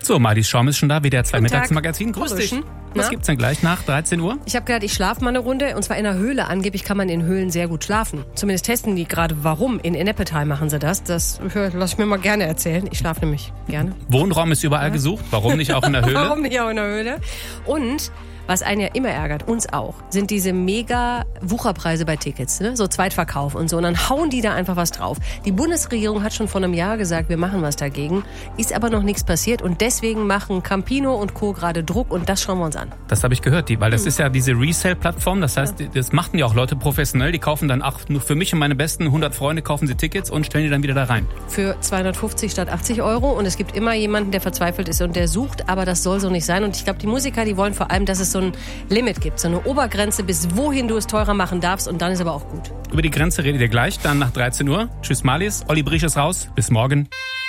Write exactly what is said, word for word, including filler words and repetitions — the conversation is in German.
So, Marlies Schaum ist schon da, W D R zwei Guten Tag. Mittagsmagazin. Grüß dich. Was Na? gibt's denn gleich nach dreizehn Uhr? Ich habe gedacht, ich schlafe mal eine Runde, und zwar in einer Höhle. Angeblich kann man in Höhlen sehr gut schlafen. Zumindest testen die gerade, warum. In Ennepetal machen sie das. Das lasse ich mir mal gerne erzählen. Ich schlafe nämlich gerne. Wohnraum ist überall ja. gesucht. Warum nicht auch in der Höhle? Warum nicht auch in der Höhle? Und was einen ja immer ärgert, uns auch, sind diese mega Wucherpreise bei Tickets, ne? So Zweitverkauf und so. Und dann hauen die da einfach was drauf. Die Bundesregierung hat schon vor einem Jahr gesagt, wir machen was dagegen. Ist aber noch nichts passiert. Und deswegen machen Campino und Co. gerade Druck. Und das schauen wir uns an. Das habe ich gehört, die, weil das hm. ist ja diese Resale-Plattform. Das heißt, das machten ja auch Leute professionell. Die kaufen dann, ach, nur für mich und meine besten hundert Freunde kaufen sie Tickets und stellen die dann wieder da rein. Für zweihundertfünfzig statt achtzig Euro. Und es gibt immer jemanden, der verzweifelt ist und der sucht. Aber das soll so nicht sein. Und ich glaube, die Musiker, die wollen vor allem, dass es so ein Limit gibt, so eine Obergrenze, bis wohin du es teurer machen darfst, und dann ist aber auch gut. Über die Grenze redet ihr gleich, dann nach dreizehn Uhr. Tschüss Marlies, Olli Brich ist raus, bis morgen.